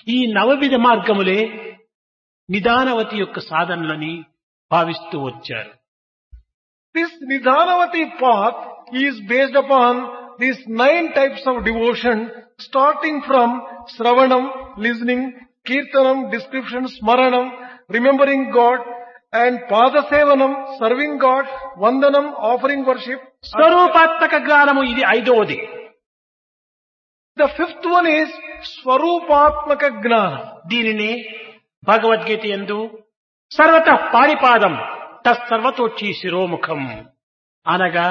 ఈ నవవిధ మార్గములే నిదానవతి యొక్క సాధనలని భావిస్తూ వచ్చారు. This Nidhanavati path is based upon these 9 types of devotion, starting from Sravanam, listening, Kirtanam, description, Smaranam, remembering God, and Padasevanam, serving God, Vandanam, offering worship. స్వరూపాత్మక జ్ఞానము ఇది ఐదవది. The 5th one is Swarupatmaka Gnana. దీనిని భగవద్గీత యందు సర్వతః పాణిపాదం తత్సర్వతోచ్చి శిరోముఖం అనగా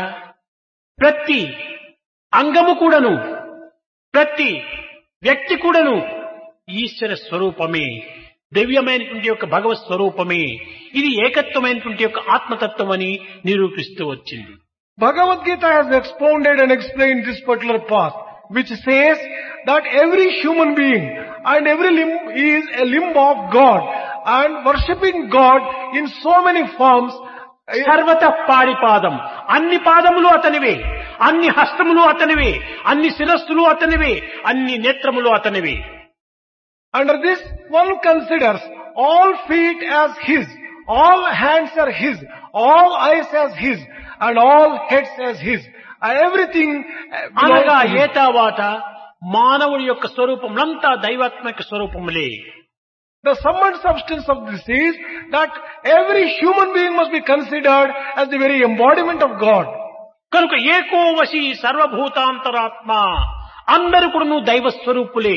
ప్రతి అంగము కూడాను ప్రతి వ్యక్తి కూడాను ఈశ్వర స్వరూపమే, దివ్యమైనటువంటి యొక్క భగవత్ స్వరూపమే. ఇది ఏకత్వమైనటువంటి యొక్క ఆత్మతత్వం అని నిరూపిస్తూ వచ్చింది. Bhagavad Gita has expounded and explained this particular path, which says that every human being and every limb is a limb of God, and worshipping God in so many forms. సర్వతః పాణిపాదం, అన్ని పాదములు అతనివే, అన్ని హస్తములు అతనివే, అన్ని శిరస్సులు అతనివే, అన్ని నేత్రములు అతనివే. Under this, one considers all feet as his, all hands are his, all eyes as his, and all heads as his. Everything అనగా belongs to him. ఏతావాత మానవుడి యొక్క స్వరూపములంతా దైవాత్మిక స్వరూపములే. The sum and substance of this is that every human being must be considered as the very embodiment of God. కనుక ఏకో వశి సర్వభూతాంతరాత్మ, అందరూ కూడాను దైవ స్వరూపులే.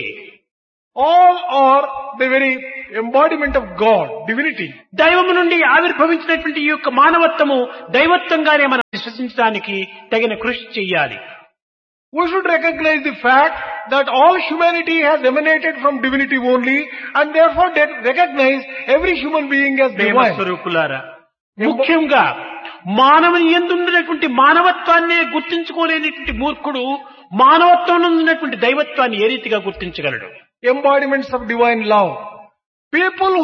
All are the very embodiment of God, divinity. దైవము నుండి ఆవిర్భవించినటువంటి ఈ యొక్క మానవత్వము దైవత్వంగానే మనం విశ్వసించడానికి తగిన కృషి చెయ్యాలి. We should recognize the fact that all humanity has emanated from divinity only, and therefore recognize every human being as Prema divine. స్వరూపులారా, ముఖ్యంగా మానవుని యందున్నటువంటి మానవత్వాన్నే గుర్తించుకోలేనటువంటి మూర్ఖుడు మానవత్వంలో ఉన్నటువంటి దైవత్వాన్ని ఏ రీతిగా గుర్తించగలడు? Embodiments of divine love. People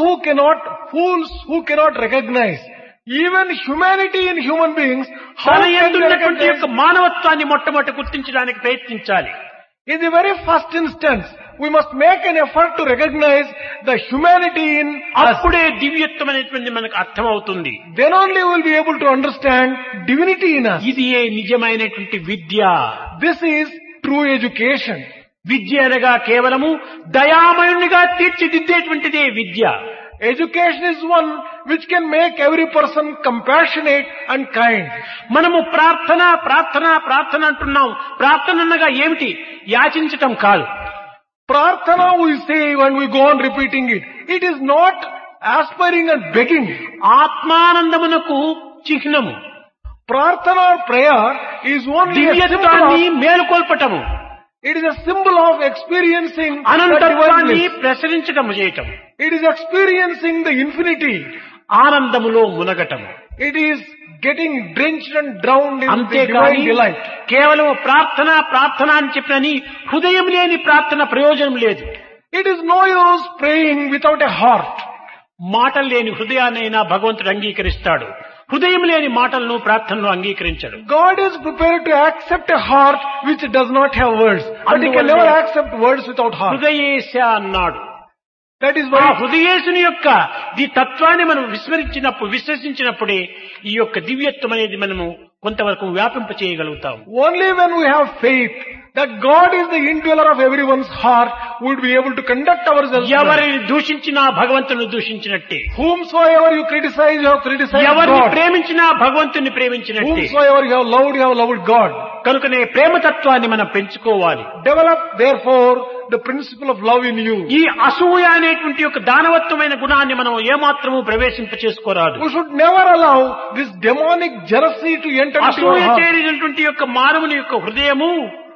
fools who cannot recognize even humanity in human beings, how తన can they యందున్నటువంటి recognize? యొక్క మానవత్వాన్ని మొట్టమొదటి గుర్తించడానికి ప్రయత్నించాలి. In the very first instance, we must make an effort to recognize the humanity in us. అప్పుడే దివ్యత్వం అనేటువంటి మనకు అర్థమవుతుంది. Then only we will be able to understand divinity in us. ఇది ఏ నిజమైనటువంటి విద్య. This is true education. విద్య అనగా కేవలము దయామయునిగా తీర్చిదిద్దేటువంటిదే విద్య. Education is one which can make every person compassionate and kind. మనము ప్రార్థన ప్రార్థన ప్రార్థన అంటున్నాం. ప్రార్థన అనగా ఏమిటి? యాచించటం కాదు. Prarthana we say when we go on repeating it. It is not aspiring and begging. ఆత్మానందమునకు చిహ్నము. Prarthana or prayer is only a దివ్యత్వాన్ని symbol of, మేలుకొల్పటము, it is a symbol of experiencing the అనంతత్వాన్ని divineness. ప్రసరించటము చేయటం, It is experiencing the infinity. ఆనందములో మునగటము. It is getting drenched and drowned in the అంతేకాని divine delight. కేవలం ప్రార్థన ప్రార్థన అని చెప్పినని హృదయం లేని ప్రార్థన ప్రయోజనం లేదు. It is no use praying without a heart. మాటలు లేని హృదయాన్నైనా భగవంతుడు అంగీకరిస్తాడు. హృదయం లేని మాటలను ప్రార్థనను అంగీకరించడు. God is prepared to accept a heart which does not have words. But He can never accept words without heart. హృదయేశ అన్నాడు. That is ఆ why హృదయేశుని యొక్క ఈ తత్వాన్ని మనం విశ్వసించినప్పుడే ఈ యొక్క దివ్యత్వం అనేది మనము కొంతవరకు వ్యాపింప చేయగలుగుతాం. only when we have faith that God is the indweller of everyone's heart, we would be able to conduct ourselves. ఎవరిని దూషించినా భగవంతుని దూషించినట్టే, Whomsoever you criticize, you have criticized ఎవరిని God. ప్రేమించినా భగవంతుని ప్రేమించినట్టే. Whomsoever you have loved God. కనుకనే ప్రేమతత్వాన్ని మనం పెంచుకోవాలి. Develop therefore the principle of love in you. ఈ అసూయ అనేటువంటి యొక్క దానవత్వమైన గుణాన్ని మనం ఏమాత్రము ప్రవేశింప చేసుకోరాదు. We should never allow this demonic jealousy to enter into అసూయ our heart. చేరినటువంటి యొక్క మానవుని యొక్క హృదయము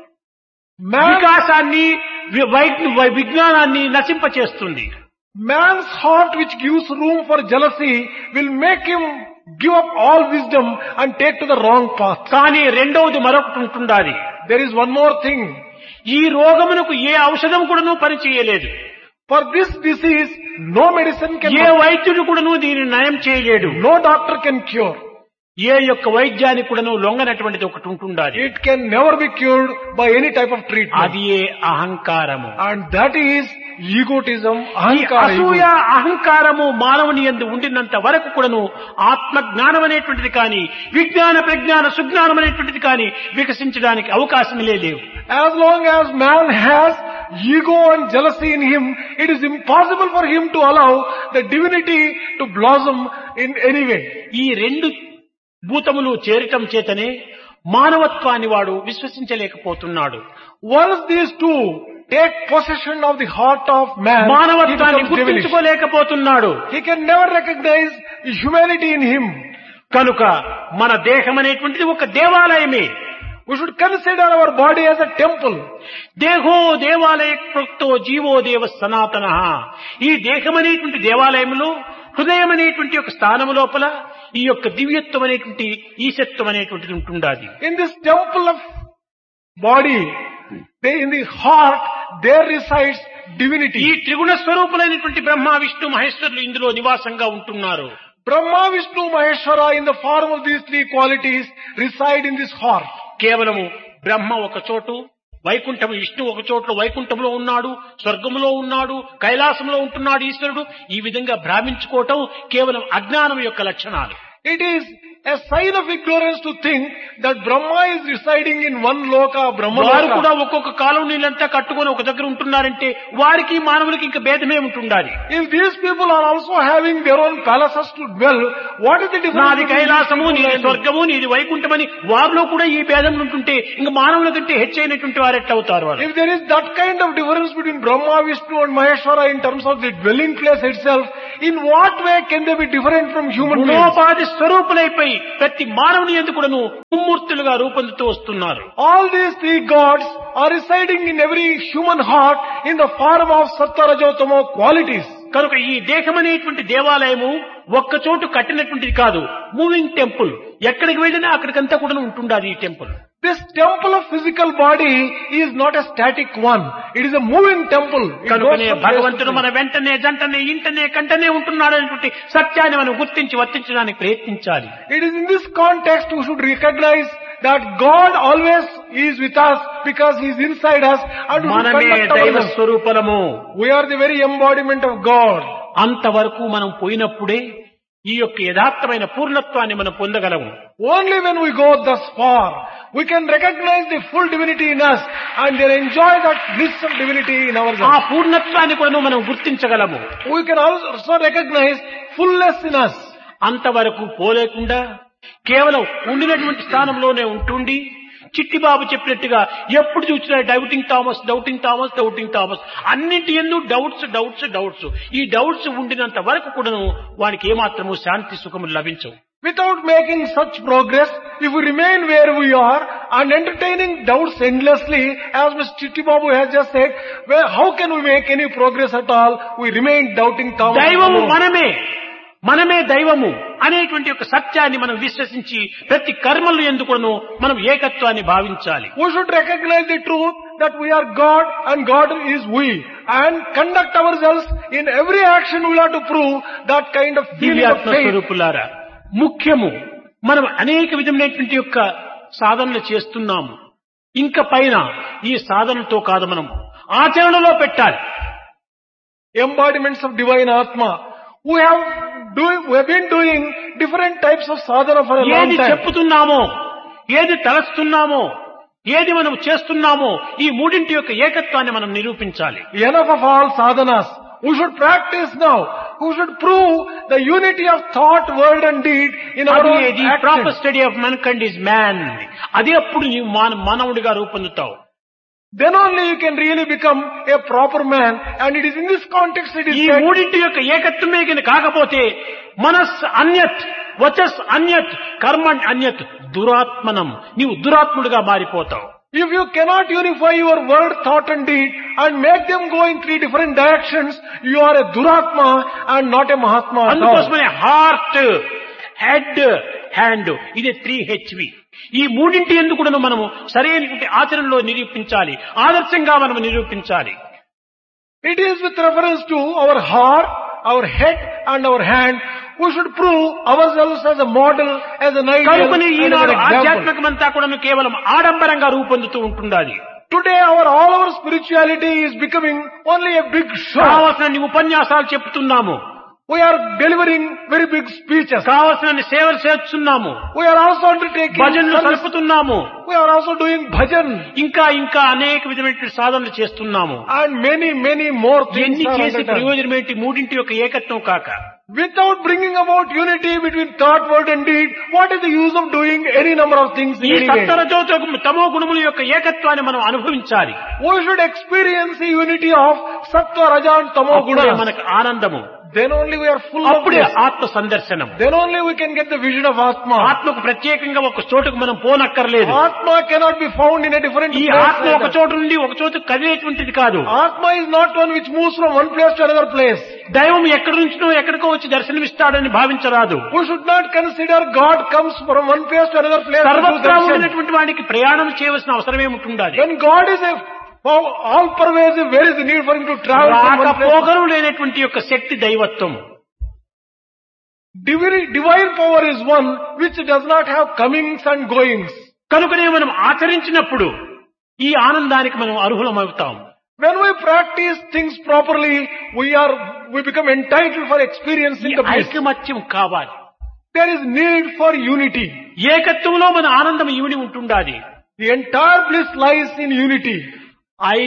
Man, వికాసాన్ని విజ్ఞానాన్ని నశింపచేస్తుంది. man's heart which gives room for jealousy will make him give up all wisdom and take to the wrong path. కానీ రెండవది మరొకటి ఉంటుండాలి. There is one more thing. ఈ రోగమునకు ఏ ఔషధం కూడాను పనిచేయలేదు. For this disease, no medicine can ఏ వైద్యుడు కూడాను దీనిని నయం చేయలేడు. no doctor can cure. ఏ యొక్క వైద్యానికి కూడాను లొంగనటువంటిది ఒకటి ఉంటుండాలి. It can never be cured by any type of treatment. అది ఏ అహంకారము. And that is egotism, ఈ ahankara. అసూయ అహంకారము మానవుని యందు ఉండినంత వరకు కూడాను ఆత్మ జ్ఞానం అనేటువంటిది కానీ విజ్ఞాన ప్రజ్ఞాన సుజ్ఞానం అనేటువంటిది కానీ వికసించడానికి అవకాశం లేవు. As long as man has ego and jealousy in him, it is impossible for him to allow the divinity to blossom in any way. ఈ రెండు భూతములు చేరటం చేతనే మానవత్వాన్ని వాడు విశ్వసించలేకపోతున్నాడు. Once these two take possession of the heart of man, he మానవత్వాన్ని becomes devilish. గుర్తించుకోలేకపోతున్నాడు. He can never recognize the humanity in him. కనుక మన దేహం అనేటువంటిది ఒక దేవాలయమే. We should consider our body as a temple. దేహో దేవాలయ ప్రోక్తో జీవో దేవ సనాతన. ఈ దేహం అనేటువంటి దేవాలయంలో హృదయం అనేటువంటి ఒక స్థానము లోపల ఈ యొక్క దివ్యత్వం అనేటువంటి ఈశత్వం అనేటువంటిది ఉంటుండాది. In this temple of body, in the heart, there resides divinity. ఈ త్రిగుణ స్వరూపులైనటువంటి బ్రహ్మ విష్ణు మహేశ్వరులు ఇందులో నివాసంగా ఉంటున్నారు. Brahma, Vishnu, Maheshwara in the form of these three qualities reside in this heart. కేవలము బ్రహ్మ ఒక చోటు, వైకుంఠము విష్ణు ఒక చోట్ల వైకుంఠంలో ఉన్నాడు, స్వర్గంలో ఉన్నాడు, కైలాసంలో ఉంటున్నాడు ఈశ్వరుడు. ఈ విధంగా భ్రామించుకోవటం కేవలం అజ్ఞానం యొక్క లక్షణాలు. It is a sign of ignorance to think that Brahma is residing in one loka, Brahma వారు కూడా loka. ఒక్కొక్క కాలం నీళ్ళంతా కట్టుకొని ఒక దగ్గర ఉంటున్నారంటే వారికి మానవులకి ఇంకా భేదమే ఉంటుండాలి. If these people are also having their own palaces to dwell, what is the difference? నాది కైలాసము, నీది స్వర్గము, నీది వైకుంఠమని వారిలో కూడా ఈ భేదం ఉంటుంటే ఇంకా మానవుల కంటే హెచ్చైనటువంటి వారు ఎట్లవుతారు వారు? If there is that kind of difference between Brahma, Vishnu and Maheshwara in terms of the dwelling place itself, in what way can they be different from human beings? గుణోపాధి స్వరూపులైపోయి ప్రతి మానవుని యందు కూడాను ముమ్మూర్తులుగా రూపొందుతూ వస్తున్నారు. All these three gods are residing in every human heart in the form of Sattva, Rajotama qualities. కనుక ఈ దేహం అనేటువంటి దేవాలయము ఒక్క చోటు కట్టినటువంటిది కాదు, మూవింగ్ టెంపుల్. ఎక్కడికి వెళ్ళినా అక్కడికంతా కూడా ఉంటుండాలి ఈ temple. This temple of physical body is not a static one. It is a moving temple. It goes కనుకనే from place to భగవంతుడు place. మన వెంటనే జంటనే ఇంటనే కంటనే ఉంటున్నాడు అనేటువంటి సత్యాన్ని మనం గుర్తించి వర్తించడానికి ప్రయత్నించాలి. It is in this context we should recognize that God always is with us because He is inside us and we should మనమే conduct దైవ ourselves. స్వరూపలము. We are the very embodiment of God. అంతవరకు మనం పోయినప్పుడే ఈ యొక్క యథార్థమైన పూర్ణత్వాన్ని మనం పొందగలము. Only when we go thus far, we can recognize the full divinity in us and then enjoy that bliss of divinity in ఆ ourselves. పూర్ణత్వాన్ని కూడా మనం గుర్తించగలము. We can also recognize fullness in us. అంతవరకు పోలేకుండా కేవలం ఉండినటువంటి స్థానంలోనే ఉంటుండి చిట్టిబాబు చెప్పినట్టుగా ఎప్పుడు చూసినా doubting Thomas doubting Thomas doubting Thomas అన్నింటి ఎందు డౌట్స్ డౌట్స్ డౌట్స్. ఈ డౌట్స్ ఉండినంత వరకు కూడాను వానికి ఏమాత్రము శాంతి సుఖము లభించవు. Without making such progress, if we remain where we are and entertaining doubts endlessly, as Mr. Chittibabu has just said, well, how can we make any progress at all? We remain doubting Thomas. దైవము alone. మనమే దైవము అనేటువంటి ఒక సత్యాన్ని మనం విశ్వసించి ప్రతి కర్మలు ఎందుకును మనం ఏకత్వాన్ని భావించాలి. We should recognize the truth that we are God and God is we, and conduct ourselves in every action. We have to prove that kind of feeling of దివ్యాత్మ faith. స్వరూపులారా, ముఖ్యము మనం అనేక విధమైనటువంటి యొక్క సాధనలు చేస్తున్నాము. ఇంకా పైన ఈ సాధనతో కాదు మనం ఆచరణలో పెట్టాలి. Embodiments of divine Atma. We have been doing different types of sadhana for a long ఏది time. చెప్పుతున్నామో, ఏది తలస్తున్నామో, ఏది మనం చేస్తున్నామో ఈ మూడింటి యొక్క ఏకత్వాన్ని మనం నిరూపించాలి. Enough of all sadhanas. We should practice now. We should prove the unity of thought, word and deed in our own అది proper action. Study of మన్కైండ్ is man. అదే అప్పుడు నీవు మానవుడిగా రూపొందుతావు. Then only you can really become a proper man, and it is in this context it is ఈ said, మూడింటి యొక్క ఏకత్వమే కింద కాకపోతే మనస్ అన్యత్, వచస్ అన్యత్, కర్మ అన్యత్, దురాత్మనం. నీవు దురాత్ముడిగా మారిపోతావు. if you cannot unify your word, thought and deed and make them go in three different directions, you are a duratma and not a mahatma at all. అందుకోసమనే heart, head, hand ఇది 3HV. ఈ మూడింటి ఎందుకు కూడా మనము సరైనటువంటి ఆచరణలో నిరూపించాలి, ఆదర్శంగా మనం నిరూపించాలి. It is with reference to our heart, our head and our hand. we should prove ourselves as a model, as an ideal, కనుకని and as Eenadu an example. ఆధ్యాత్మికమంతా కూడా కేవలం ఆడంబరంగా రూపొందుతూ ఉంటుండాలి. Today all our spirituality is becoming only a big show. కావలసిన ఉపన్యాసాలు చెప్తున్నాము, We are delivering very big speeches. కావలసిన సేవలు చేస్తున్నాము, We are also undertaking భజనలు service. సలుపుతున్నాము, We are also doing bhajan ఇంకా ఇంకా అనేక విధమైన సాధనలు చేస్తున్నాము. and many more things ఎన్ని are చేసి undertaken. ప్రయోజనం ఏంటి? మూడింటి యొక్క ఏకత్వం కాక Without bringing about unity between thought, word and deed, what is the use of doing any number of things ఈ in any way? సత్వరజో తమో గుణముల యొక్క ఏకత్వాన్ని మనం అనుభవించాలి. We should experience the unity of sattva, raja and tamo అప్పుడే gunas. మనకు ఆనందము, Then only we are full of అప్పుడే this. ఆత్మ సందర్శనం. Then only we can get the vision of Atma. ఆత్మకు ప్రత్యేకంగా ఒక చోటుకు మనం పోనక్కర్లేదు. Atma cannot be found in a different ఈ place. ఆత్మ ఒక చోటు నుండి ఒక చోటు కదిలేటువంటిది కాదు. Atma is not one which moves from one place to another place. దైవం ఎక్కడి నుంచినో ఎక్కడికో వచ్చి దర్శనమిస్తాడని భావించరాదు. We should not consider God comes from one place to another place. to do సర్వత్రా darshan. ఉండినటువంటి వాడికి ప్రయాణం చేయవలసిన అవసరం ఏముంటుండాలి? When God is all pervasive, where is the need for him to travel from one place? రాకపోగలు లేనటువంటి యొక్క శక్తి దైవత్వం. Divine power is one which does not have comings and goings. కనుకనే మనం ఆచరించినప్పుడు ఈ ఆనందానికి మనం అర్హులమవుతాం. When we practice things properly, we become entitled for ఈ experiencing the bliss. ఐకమత్యం కావాలి. There is need for unity. ఏకత్వంలో మన ఆనందం ఇమిడి ఉంటుండాలి. The entire bliss lies in unity.